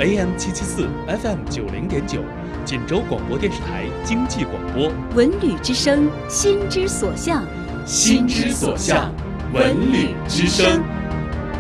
AM774，FM90.9，锦州广播电视台经济广播。 文旅之声，心之所向， 心之所向，文旅之声。